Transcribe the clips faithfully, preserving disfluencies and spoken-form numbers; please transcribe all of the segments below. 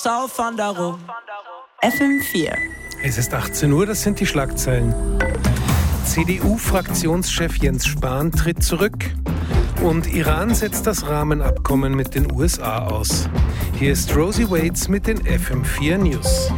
F M vier. Es ist achtzehn Uhr, das sind die Schlagzeilen. C D U-Fraktionschef Jens Spahn tritt zurück. Und Iran setzt das Rahmenabkommen mit den U S A aus. Hier ist Rosie Waits mit den F M vier News.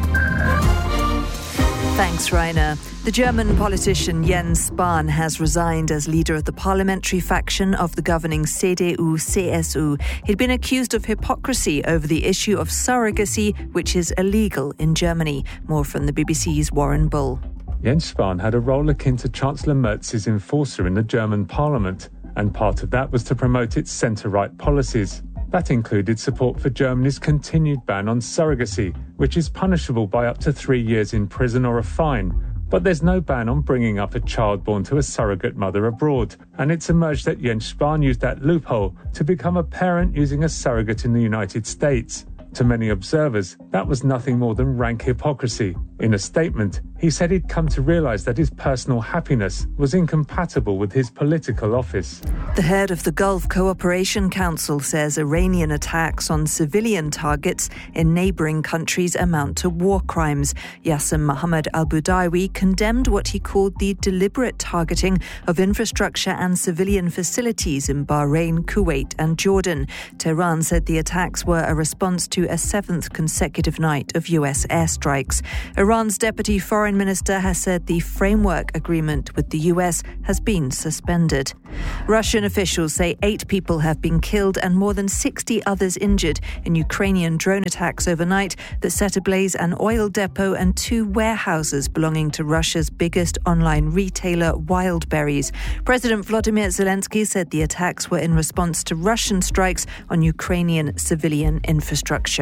Thanks, Rainer. The German politician Jens Spahn has resigned as leader of the parliamentary faction of the governing C D U C S U. He'd been accused of hypocrisy over the issue of surrogacy, which is illegal in Germany. More from the B B C's Warren Bull. Jens Spahn had a role akin to Chancellor Merz's enforcer in the German parliament, and part of that was to promote its centre-right policies. That included support for Germany's continued ban on surrogacy, which is punishable by up to three years in prison or a fine. But there's no ban on bringing up a child born to a surrogate mother abroad, and it's emerged that Jens Spahn used that loophole to become a parent using a surrogate in the United States. To many observers, that was nothing more than rank hypocrisy. In a statement, he said he'd come to realise that his personal happiness was incompatible with his political office. The head of the Gulf Cooperation Council says Iranian attacks on civilian targets in neighbouring countries amount to war crimes. Yassim Mohammed al-Budaiwi condemned what he called the deliberate targeting of infrastructure and civilian facilities in Bahrain, Kuwait and Jordan. Tehran said the attacks were a response to a seventh consecutive night of U S airstrikes. Iran's deputy foreign minister has said the framework agreement with the U S has been suspended. Russian officials say eight people have been killed and more than sixty others injured in Ukrainian drone attacks overnight that set ablaze an oil depot and two warehouses belonging to Russia's biggest online retailer, Wildberries. President Volodymyr Zelensky said the attacks were in response to Russian strikes on Ukrainian civilian infrastructure.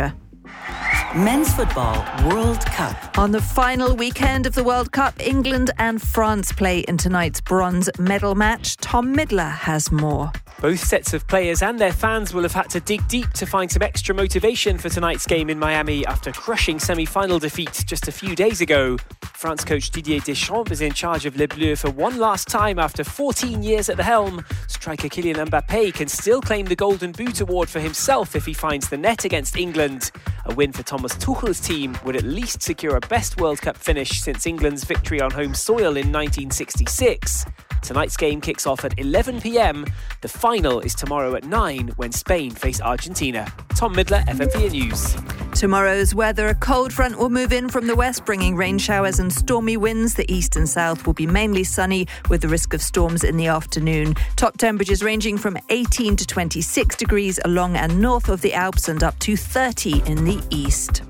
Men's Football World Cup. On the final weekend of the World Cup, England and France play in tonight's bronze medal match. Tom Midler has more. Both sets of players and their fans will have had to dig deep to find some extra motivation for tonight's game in Miami after crushing semi-final defeat just a few days ago. France coach Didier Deschamps is in charge of Les Bleus for one last time after fourteen years at the helm. Striker Kylian Mbappé can still claim the Golden Boot award for himself if he finds the net against England. A win for Thomas Tuchel's team would at least secure a best World Cup finish since England's victory on home soil in nineteen sixty-six. Tonight's game kicks off at eleven p.m. The final is tomorrow at nine when Spain face Argentina. Tom Midler, F M four News. Tomorrow's weather, a cold front will move in from the west, bringing rain showers and stormy winds. The east and south will be mainly sunny with the risk of storms in the afternoon. Top temperatures ranging from eighteen to twenty-six degrees along and north of the Alps and up to thirty in the east.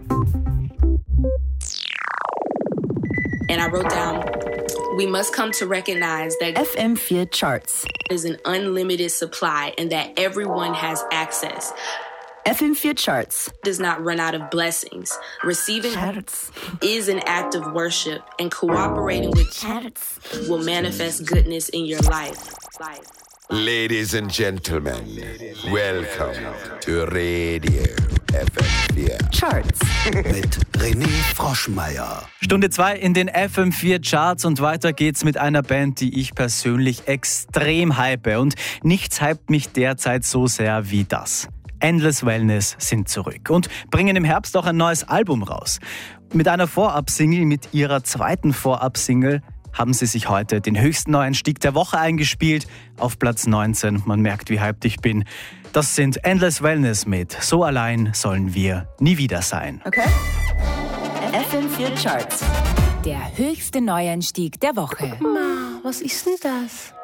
And I wrote down, we must come to recognize that F M four Charts is an unlimited supply and that everyone has access. F M four Charts Does not run out of blessings. Receiving Charts is an act of worship, and cooperating with Charts will manifest goodness in your life. life. Ladies and gentlemen, welcome to Radio F M four Charts mit René Froschmeier. Stunde zwei in den F M vier Charts und weiter geht's mit einer Band, die ich persönlich extrem hype. Und nichts hypt mich derzeit so sehr wie das. Endless Wellness sind zurück und bringen im Herbst auch ein neues Album raus. Mit einer Vorab-Single, mit ihrer zweiten Vorab-Single, haben sie sich heute den höchsten Neuanstieg der Woche eingespielt. Auf Platz neunzehn, man merkt, wie hyped ich bin. Das sind Endless Wellness mit So allein sollen wir nie wieder sein. Okay. F M vier Charts. Der höchste Neuanstieg der Woche. Ma, was ist denn das?